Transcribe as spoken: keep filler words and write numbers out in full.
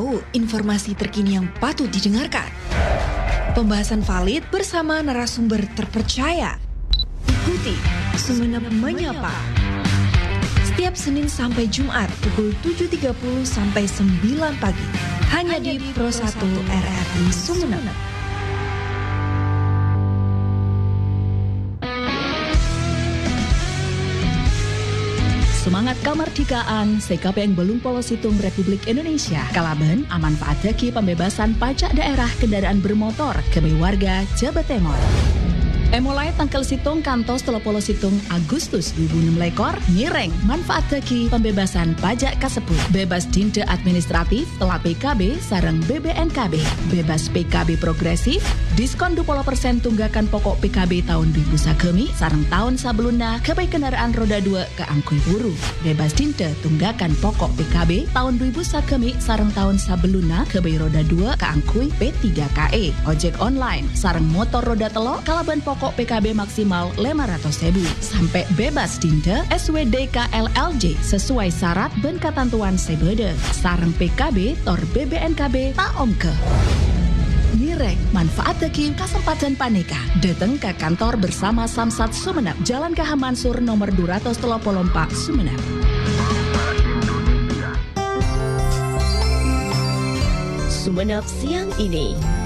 tahu informasi terkini yang patut didengarkan. Pembahasan valid bersama narasumber terpercaya. Ikuti Sumenep Menyapa. Setiap Senin sampai Jumat pukul tujuh tiga puluh sampai sembilan pagi. Hanya di Pro satu R R I Sumenep. Semangat kemerdekaan, C K P N Belum Polo Situng Republik Indonesia, Kalaben, amanfaatake pembebasan pajak daerah kendaraan bermotor ke warga Jawa Timur. Emulai tanggal situng kantos Telopolo Situng Agustus dua ribu enam lekor, nyireng manfaat teki pembebasan pajak kasebut. Bebas dinte administratif, telah P K B, sarang B B N K B. Bebas P K B progresif, diskon dua puluh persen tunggakan pokok P K B tahun dua ribu sakemi, sarang tahun sabelumna kebai kendaraan roda dua ke angkui buru. Bebas dinte tunggakan pokok P K B tahun dua ribu sakemi, sarang tahun sabelumna kebai roda dua ke angkui P tiga K E. Ojek online, sarang motor roda telok, kalaban pokok pokok P K B maksimal lima ratus ribu sampai bebas dinte S W D K L L J sesuai syarat dan ketentuan sebede. Sareng P K B tor B B N K B tak omke. Nireng manfaat teki kesempatan paneka. Datang ke kantor bersama Samsat Sumenep, Jalan K H Mansur nomor dua ratus tiga puluh empat Sumenep. Sumenep siang ini.